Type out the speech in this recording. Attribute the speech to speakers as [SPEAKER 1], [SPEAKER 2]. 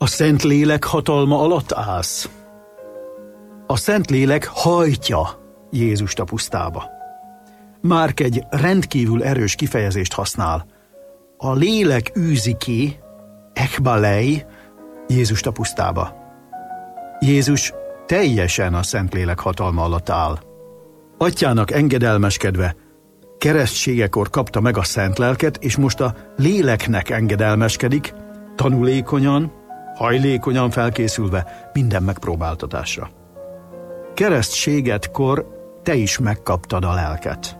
[SPEAKER 1] A Szentlélek hatalma alatt állsz. A Szentlélek hajtja Jézust a pusztába. Márk egy rendkívül erős kifejezést használ. A lélek űzi ki, ekbalei, Jézust a pusztába. Jézus teljesen a Szentlélek hatalma alatt áll. Atyának engedelmeskedve, keresztségekor kapta meg a szent lelket, és most a léleknek engedelmeskedik, tanulékonyan, hajlékonyan felkészülve minden megpróbáltatásra. Keresztségetkor te is megkaptad a lelket.